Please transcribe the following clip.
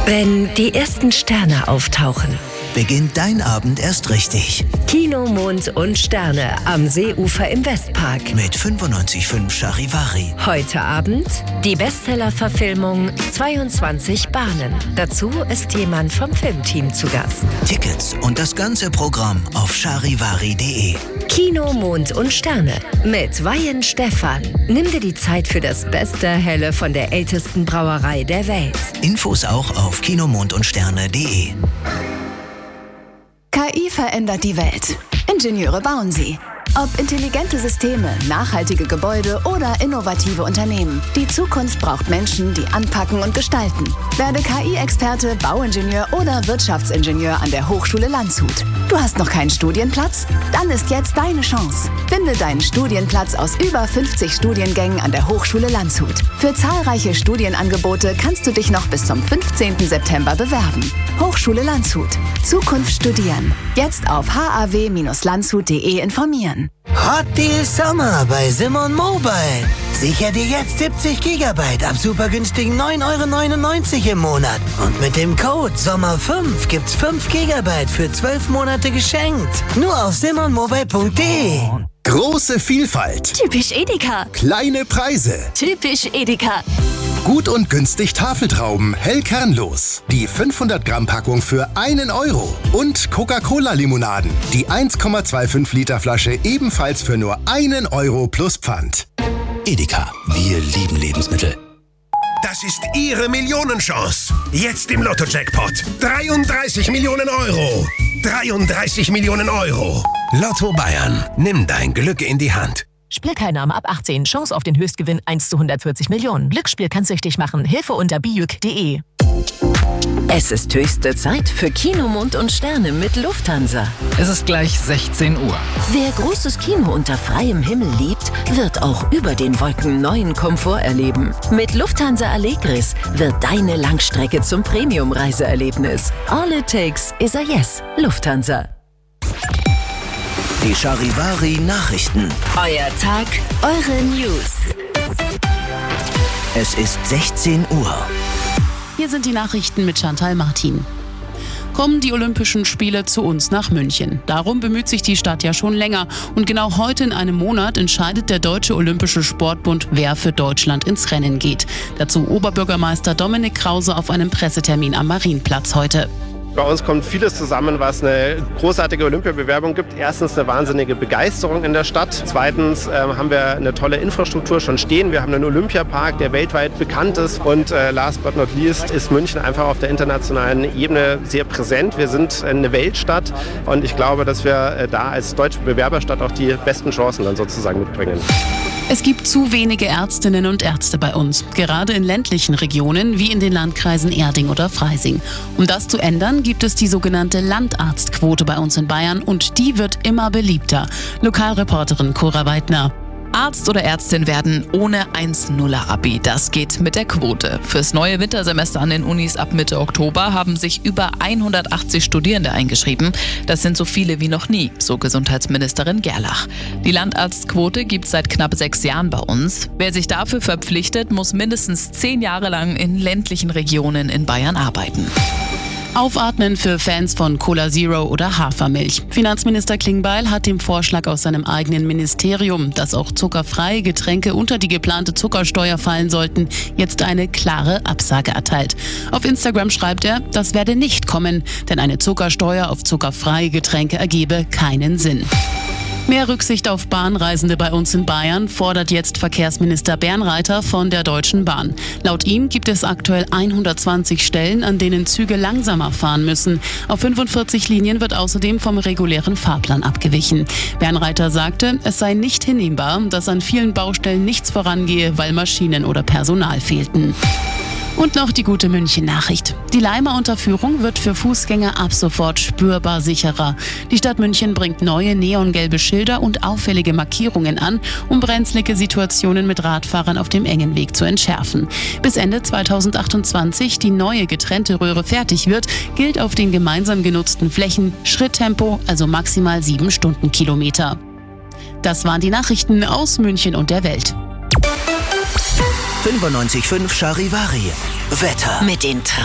Wenn die ersten Sterne auftauchen, beginnt dein Abend erst richtig. Kino, Mond und Sterne am Seeufer im Westpark. Mit 95,5 Charivari. Heute Abend die Bestseller-Verfilmung 22 Bahnen. Dazu ist jemand vom Filmteam zu Gast. Tickets und das ganze Programm auf charivari.de. Kino, Mond und Sterne mit Weihen Stephan. Nimm dir die Zeit für das beste Helle von der ältesten Brauerei der Welt. Infos auch auf kinomondundsterne.de. KI verändert die Welt. Ingenieure bauen sie. Ob intelligente Systeme, nachhaltige Gebäude oder innovative Unternehmen. Die Zukunft braucht Menschen, die anpacken und gestalten. Werde KI-Experte, Bauingenieur oder Wirtschaftsingenieur an der Hochschule Landshut. Du hast noch keinen Studienplatz? Dann ist jetzt deine Chance. Finde deinen Studienplatz aus über 50 Studiengängen an der Hochschule Landshut. Für zahlreiche Studienangebote kannst du dich noch bis zum 15. September bewerben. Hochschule Landshut. Zukunft studieren. Jetzt auf haw-landshut.de informieren. Hot Deal Sommer bei Simon Mobile. Sicher dir jetzt 70 GB ab super günstigen 9,99 € im Monat. Und mit dem Code SOMMER5 gibt's 5 GB für 12 Monate geschenkt. Nur auf simonmobile.de. Große Vielfalt. Typisch Edeka. Kleine Preise. Typisch Edeka. Gut und günstig Tafeltrauben, hell kernlos. Die 500 Gramm Packung für 1 Euro. Und Coca-Cola-Limonaden. Die 1,25 Liter Flasche ebenfalls für nur 1 Euro plus Pfand. Edeka, wir lieben Lebensmittel. Das ist Ihre Millionenchance. Jetzt im Lotto-Jackpot. 33 Millionen Euro. 33 Millionen Euro. Lotto Bayern. Nimm dein Glück in die Hand. Spielteilnahme ab 18. Chance auf den Höchstgewinn 1 zu 140 Millionen. Glücksspiel kann süchtig machen. Hilfe unter bijuk.de. Es ist höchste Zeit für Kino, Mond und Sterne mit Lufthansa. Es ist gleich 16 Uhr. Wer großes Kino unter freiem Himmel liebt, wird auch über den Wolken neuen Komfort erleben. Mit Lufthansa Allegris wird deine Langstrecke zum Premium-Reiseerlebnis. All it takes is a yes. Lufthansa. Die Charivari Nachrichten. Euer Tag, eure News. Es ist 16 Uhr. Hier sind die Nachrichten mit Chantal Martin. Kommen die Olympischen Spiele zu uns nach München? Darum bemüht sich die Stadt ja schon länger. Und genau heute in einem Monat entscheidet der Deutsche Olympische Sportbund, wer für Deutschland ins Rennen geht. Dazu Oberbürgermeister Dominik Krause auf einem Pressetermin am Marienplatz heute. Bei uns kommt vieles zusammen, was eine großartige Olympiabewerbung gibt. Erstens eine wahnsinnige Begeisterung in der Stadt. Zweitens haben wir eine tolle Infrastruktur schon stehen. Wir haben einen Olympiapark, der weltweit bekannt ist. Und last but not least ist München einfach auf der internationalen Ebene sehr präsent. Wir sind eine Weltstadt und ich glaube, dass wir da als deutsche Bewerberstadt auch die besten Chancen dann sozusagen mitbringen. Es gibt zu wenige Ärztinnen und Ärzte bei uns, gerade in ländlichen Regionen wie in den Landkreisen Erding oder Freising. Um das zu ändern, gibt es die sogenannte Landarztquote bei uns in Bayern und die wird immer beliebter. Lokalreporterin Cora Weidner. Arzt oder Ärztin werden ohne 1-0er-Abi. Das geht mit der Quote. Fürs neue Wintersemester an den Unis ab Mitte Oktober haben sich über 180 Studierende eingeschrieben. Das sind so viele wie noch nie, so Gesundheitsministerin Gerlach. Die Landarztquote gibt es seit knapp 6 Jahren bei uns. Wer sich dafür verpflichtet, muss mindestens 10 Jahre lang in ländlichen Regionen in Bayern arbeiten. Aufatmen für Fans von Cola Zero oder Hafermilch. Finanzminister Klingbeil hat dem Vorschlag aus seinem eigenen Ministerium, dass auch zuckerfreie Getränke unter die geplante Zuckersteuer fallen sollten, jetzt eine klare Absage erteilt. Auf Instagram schreibt er, das werde nicht kommen, denn eine Zuckersteuer auf zuckerfreie Getränke ergebe keinen Sinn. Mehr Rücksicht auf Bahnreisende bei uns in Bayern fordert jetzt Verkehrsminister Bernreiter von der Deutschen Bahn. Laut ihm gibt es aktuell 120 Stellen, an denen Züge langsamer fahren müssen. Auf 45 Linien wird außerdem vom regulären Fahrplan abgewichen. Bernreiter sagte, es sei nicht hinnehmbar, dass an vielen Baustellen nichts vorangehe, weil Maschinen oder Personal fehlten. Und noch die gute München-Nachricht. Die Laimer Unterführung wird für Fußgänger ab sofort spürbar sicherer. Die Stadt München bringt neue neongelbe Schilder und auffällige Markierungen an, um brenzlige Situationen mit Radfahrern auf dem engen Weg zu entschärfen. Bis Ende 2028 die neue getrennte Röhre fertig wird, gilt auf den gemeinsam genutzten Flächen Schritttempo, also maximal 7 Stundenkilometer. Das waren die Nachrichten aus München und der Welt. 95,5 Charivari. Wetter. Mit den